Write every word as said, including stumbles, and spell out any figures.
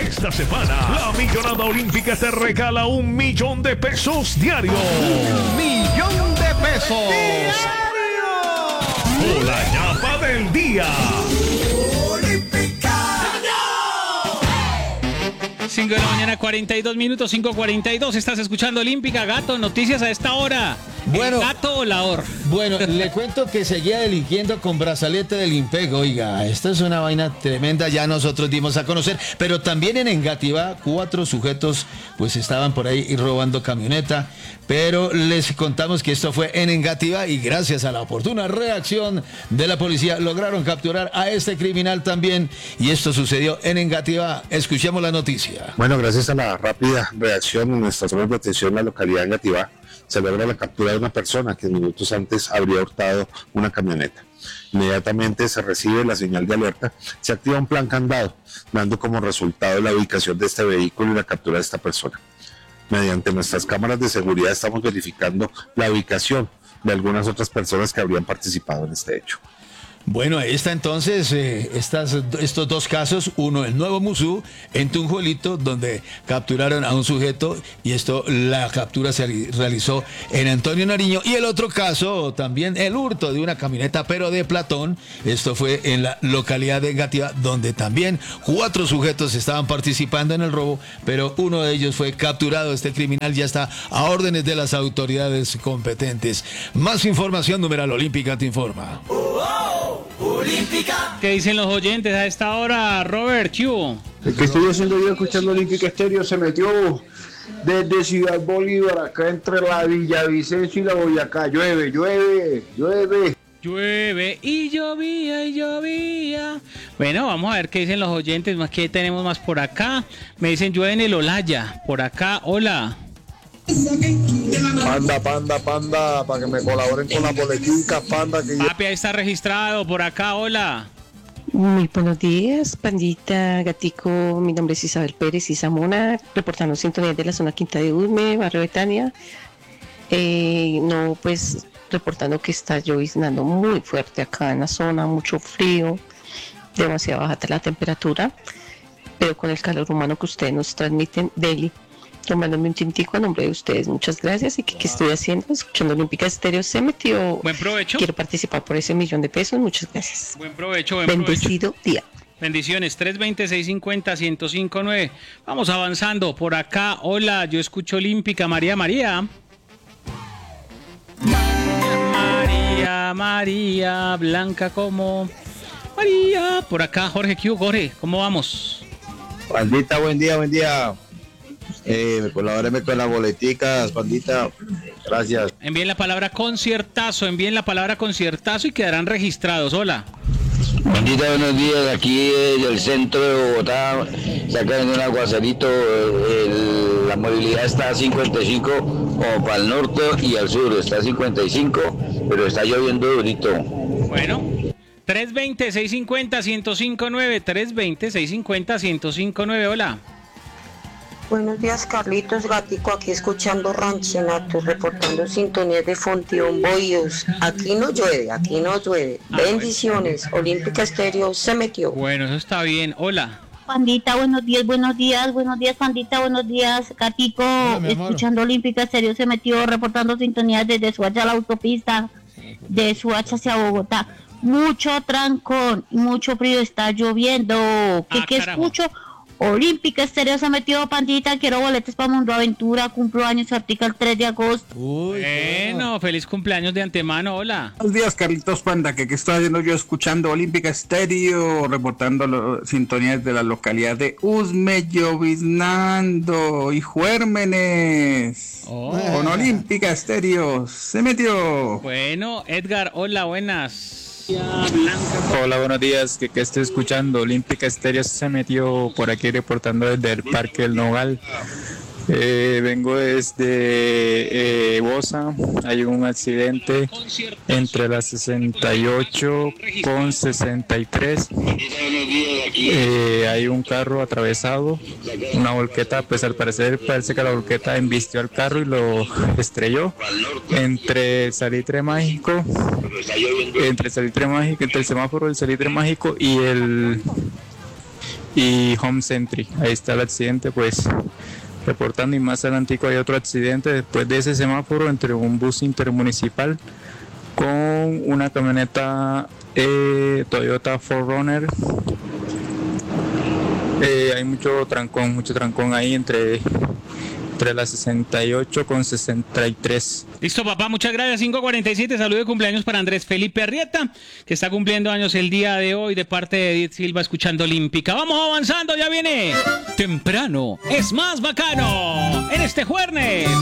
Esta semana, la Millonada Olímpica te regala un millón de pesos diarios. ¡Un millón de pesos! ¡Diario! Con la ñapa del día. cinco de la mañana, cuarenta y dos minutos, cinco cuarenta y dos. Estás escuchando Olímpica. Gato, noticias a esta hora. Bueno, El gato volador. Bueno, le cuento que seguía delinquiendo con brazalete del IMPEC. Oiga, esta es una vaina tremenda, ya nosotros dimos a conocer. Pero también en Engativá, cuatro sujetos pues estaban por ahí robando camioneta. Pero les contamos que esto fue en Engativá y gracias a la oportuna reacción de la policía lograron capturar a este criminal también. Y esto sucedió en Engativá. Escuchemos la noticia. Bueno, gracias a la rápida reacción en nuestra zona de protección en la localidad de Engativá, se logra la captura de una persona que minutos antes habría hurtado una camioneta. Inmediatamente se recibe la señal de alerta, se activa un plan candado, dando como resultado la ubicación de este vehículo y la captura de esta persona. Mediante nuestras cámaras de seguridad estamos verificando la ubicación de algunas otras personas que habrían participado en este hecho. Bueno, ahí está entonces eh, estas, estos dos casos, uno el Nuevo Musú en Tunjuelito, donde capturaron a un sujeto y esto, la captura se realizó en Antonio Nariño, y el otro caso también el hurto de una camioneta pero de Platón, esto fue en la localidad de Engativá, donde también cuatro sujetos estaban participando en el robo, pero uno de ellos fue capturado. Este criminal ya está a órdenes de las autoridades competentes. Más información, numeral Olímpica te informa. Olímpica. ¿Qué dicen los oyentes a esta hora, Robert? ¿Qué hubo? El que estoy haciendo yo escuchando Olímpica Estéreo se metió desde Ciudad Bolívar, acá entre la Villavicencio y la Boyacá. Llueve, llueve, llueve. Llueve y llovía y llovía. Bueno, vamos a ver qué dicen los oyentes. Más que tenemos más por acá. Me dicen llueve en el Olaya. Por acá, hola. Panda, panda, panda, para que me colaboren con las boleticas, panda. Que Papi, ahí está registrado. Por acá, hola. Muy buenos días, pandita, gatico. Mi nombre es Isabel Pérez Isamona, reportando sintonía de la zona Quinta de Usme, barrio Betania. Eh, no, pues reportando que está lloviznando muy fuerte acá en la zona, mucho frío, demasiado baja la temperatura, pero con el calor humano que ustedes nos transmiten daily. Tomándome un tintico a nombre de ustedes, muchas gracias. ¿Y qué, qué estoy haciendo? Escuchando Olímpica Estéreo, se metió. Buen provecho. Quiero participar por ese millón de pesos, muchas gracias. Buen provecho, buen Bendecido provecho. día. Bendiciones, tres veinte, seiscientos cincuenta, ciento cinco nueve. Vamos avanzando por acá. Hola, yo escucho Olímpica. María, María. María, María, blanca como María. Por acá, Jorge Q, Jorge, ¿cómo vamos? Pandita, buen día, buen día. Eh, colabóreme con las boleticas, pandita. Gracias. Envíen la palabra conciertazo, envíen la palabra conciertazo y quedarán registrados. Hola. Pandita, buenos días. Aquí del centro de Bogotá, sacan un aguacerito. El, la movilidad está a cincuenta y cinco, como para el norte y al sur está a cincuenta y cinco, pero está lloviendo durito. Bueno. tres veinte, seiscientos cincuenta, ciento cinco nueve, tres veinte, seiscientos cincuenta, ciento cinco nueve. Hola. Buenos días, Carlitos, gatico, aquí escuchando Ranchinato, reportando sintonías de Fontión Boyos. Aquí no llueve, aquí no llueve. Ah, bendiciones, bueno. Olímpica Estéreo se metió. Bueno, eso está bien. Hola. Pandita, buenos días, buenos días, buenos días, pandita, buenos días, gatico. Hola, escuchando Olímpica Estéreo se metió, reportando sintonías desde Suacha a la autopista, de Suacha hacia Bogotá. Mucho trancón, mucho frío, está lloviendo. ¿Qué, ah, ¿qué escucho? Olímpica Estéreo se metió, pandita. Quiero boletos para Mundo Aventura. Cumplo años ahorita el tres de agosto. Uy, bueno, feliz cumpleaños de antemano. Hola. Buenos días, Carlitos Panda. ¿Qué, qué estoy haciendo yo escuchando Olímpica Estéreo? Reportando lo, sintonías de la localidad de Usme, lloviznando y Juérmenes. Oh. Con Olímpica Estéreo se metió. Bueno, Edgar, hola, buenas. Hola, buenos días, que, que estoy escuchando Olímpica Estéreo se metió por aquí reportando desde el Parque del Nogal. Eh, vengo desde eh, Bosa. Hay un accidente entre la sesenta y ocho con sesenta y tres. Eh, hay un carro atravesado, una volqueta, pues al parecer parece que la volqueta embistió al carro y lo estrelló entre el Salitre Mágico, entre el Salitre Mágico, entre el semáforo del Salitre Mágico y el y Home Century. Ahí está el accidente, pues reportando, y más adelantico hay otro accidente después de ese semáforo entre un bus intermunicipal con una camioneta eh, Toyota cuatro runner. Eh, hay mucho trancón, mucho trancón ahí entre, entre la sesenta y ocho con sesenta y tres. Listo, papá, muchas gracias. cinco cuarenta y siete, saludo de cumpleaños para Andrés Felipe Arrieta, que está cumpliendo años el día de hoy, de parte de Edith Silva, escuchando Olímpica. Vamos avanzando, ya viene Temprano es más bacano en este jueves.